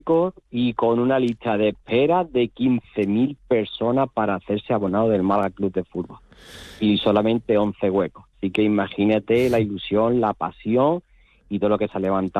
y con una lista de espera de 15.000 personas para hacerse abonado del Málaga Club de Fútbol. Y solamente 11 huecos. Así que imagínate la ilusión, la pasión y todo lo que se ha levantado